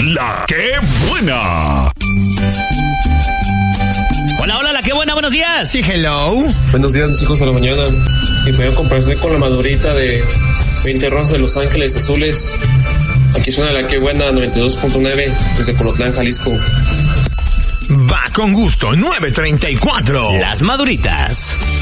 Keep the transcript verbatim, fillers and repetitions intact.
La Qué Buena. Hola, hola, La Qué Buena, buenos días. Sí, hello. Buenos días, mis hijos, a la mañana. Si pueden compararse con la madurita de veinte rosas de Los Ángeles Azules. Aquí suena La Qué Buena, noventa y dos punto nueve, desde Colotlán, Jalisco. Va con gusto, nueve treinta y cuatro. Las Maduritas.